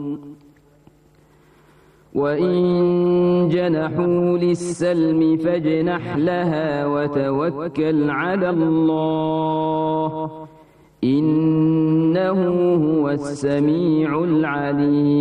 وإن جنحوا للسلم فاجنح لها وتوكل على الله إنه هو السميع العليم.